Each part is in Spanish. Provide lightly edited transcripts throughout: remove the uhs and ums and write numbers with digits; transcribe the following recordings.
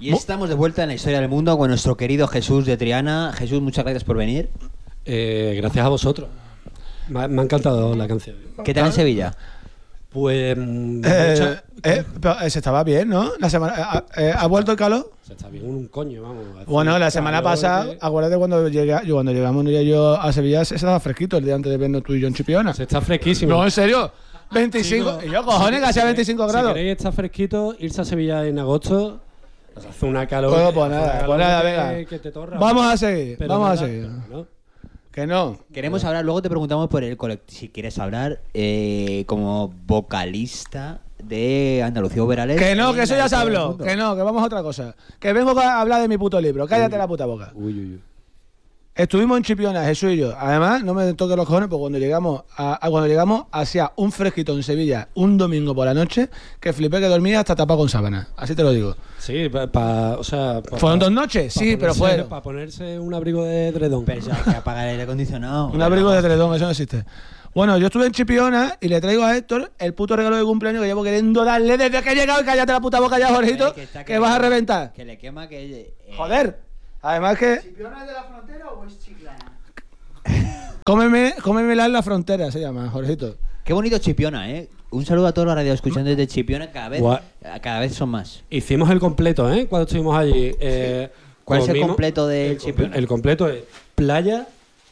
Y estamos de vuelta en la historia del mundo con nuestro querido Jesús de Triana. Jesús, muchas gracias por venir. Gracias a vosotros. Me ha encantado la canción. ¿Qué tal en Sevilla? Pues... pero se estaba bien, ¿no? La semana, ¿ha vuelto el calor? Se está bien un coño, vamos. Bueno, la semana pasada, acuérdate cuando llegamos Nuria y yo a Sevilla, se estaba fresquito el día antes de vernos tú y yo en Chipiona. Se está fresquísimo. No, en serio. 25. Y yo, cojones, que hacía 25 grados. Si queréis estar fresquito, irse a Sevilla en agosto. Hace una calor. Bueno, pues nada, venga. Que te torra. Vamos a seguir, Pero vamos a nada, seguir. ¿no? Que no. Queremos hablar, luego te preguntamos por el colectivo, si quieres hablar como vocalista de Andalucía Overales. Que no, que eso ya se habló. Que no, que vamos a otra cosa. Que vengo a hablar de mi puto libro. Cállate la puta boca. Uy. Estuvimos en Chipiona, Jesús y yo. Además, no me toques los cojones, porque cuando llegamos hacía un fresquito en Sevilla un domingo por la noche que flipé que dormía hasta tapado con sábana. Así te lo digo. Sí, ¿Fueron 2 noches? Sí, pero fueron. Para ponerse un abrigo de edredón. Pero eso hay que apagar el aire acondicionado. Un abrigo de edredón, eso no existe. Bueno, yo estuve en Chipiona y le traigo a Héctor el puto regalo de cumpleaños que llevo queriendo darle desde que he llegado. Y cállate la puta boca ya, Jorgito, que vas a reventar. Que le quema que... Joder. Además que... ¿Chipiona es de la frontera o es Chiclana? Cómemela en la frontera, se llama, Jorgito. Qué bonito Chipiona, ¿eh? Un saludo a todos los radioescuchantes de Chipiona, cada vez son más. Hicimos el completo, cuando estuvimos allí. ¿Cuál es el completo del Chipiona? El completo es playa,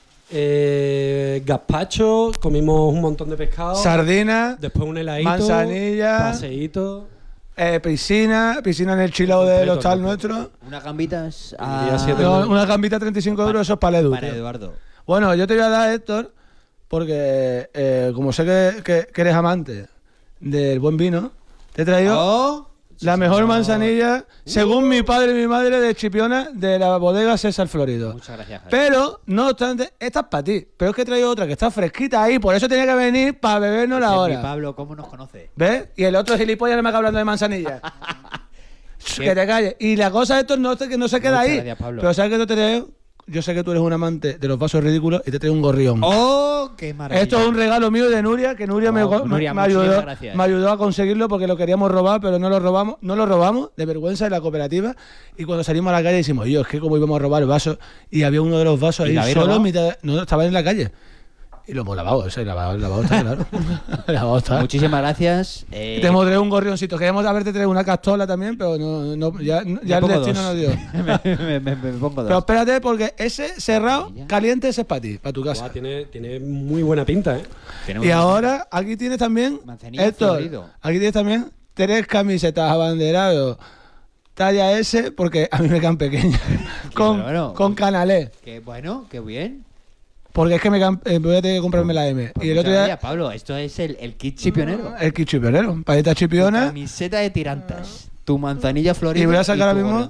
gazpacho, comimos un montón de pescado. Sardina. Después un heladito. Manzanilla. Paseíto. Piscina en el chilao del hostal nuestro. Unas gambitas una gambita 35 euros, eso es para Edu. Para Eduardo. Bueno, yo te voy a dar, Héctor, porque como sé que eres amante del buen vino, te he traído la mejor manzanilla, según mi padre y mi madre, de Chipiona, de la bodega César Florido. Muchas gracias, Javier. Pero, no obstante, esta es para ti. Pero es que he traído otra que está fresquita ahí, por eso tenía que venir para bebernos la hora. Pablo, ¿cómo nos conoce? ¿Ves? Y el otro gilipollas no me acaba hablando de manzanilla. Que te calles. Y la cosa de esto que no se queda ahí. Gracias, Pablo. Pero ¿sabes qué te traigo? Yo sé que tú eres un amante de los vasos ridículos y te traigo un gorrión. ¡Oh, qué maravilla! Esto es un regalo mío de Nuria, que Nuria me ayudó a conseguirlo porque lo queríamos robar, pero no lo robamos de vergüenza en la cooperativa. Y cuando salimos a la calle decimos, es que como íbamos a robar el vaso, y había uno de los vasos ahí solo, no estaba en la calle. Y lo hemos lavado, el lavado está claro. Lavado está. Muchísimas gracias. Te hemos traído un gorrioncito. Queríamos haberte traído una castola también, pero ya el destino nos dio. me pongo dos. Pero espérate, porque ese cerrado, caliente, ese es para ti, para tu casa. Tiene muy buena pinta, Y ahora, aquí tienes también, Héctor, aquí tienes también 3 camisetas abanderados talla S, porque a mí me quedan pequeñas, con canalé. Qué bueno, qué bien. Porque es que voy a tener que comprarme la M. Pues y el otro día, Pablo, esto es el kit chipionero. El kit chipionero. Paleta chipiona. Camiseta de tirantas. Tu manzanilla florida. Y voy a sacar ahora mismo.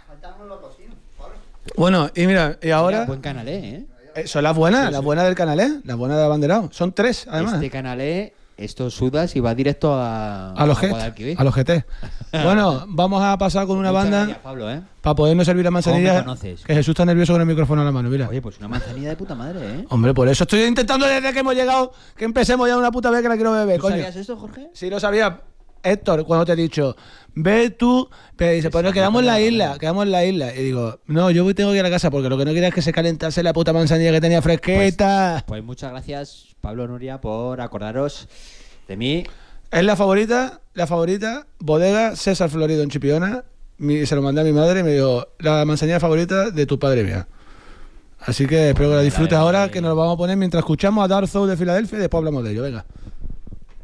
Bueno, y mira, y ahora. Mira, buen canalé, son las buenas, las buenas del canalé, las buenas de abanderado. Son 3, además. Este canalé, esto sudas y va directo a los GT. Bueno, vamos a pasar con una banda. Gracias, Pablo, para podernos servir la manzanilla. Que Jesús está nervioso con el micrófono en la mano, mira. Oye, pues una manzanilla de puta madre, Hombre, por eso estoy intentando desde que hemos llegado que empecemos ya una puta vez que la quiero beber, coño. ¿Sabías esto, Jorge? Sí, lo sabía. Héctor, cuando te he dicho, ve tú, pero dice, pues nos quedamos en la isla. Y digo, no, yo tengo que ir a la casa porque lo que no quería es que se calentase la puta manzanilla que tenía fresqueta. Pues muchas gracias, Pablo, Nuria, por acordaros de mí. Es la favorita, bodega César Florido en Chipiona. Se lo mandé a mi madre y me dijo, la manzanilla favorita de tu padre mía. Así que espero que la disfrutes ahora, que nos lo vamos a poner mientras escuchamos a Dark Soul de Filadelfia y después hablamos de ello. Venga.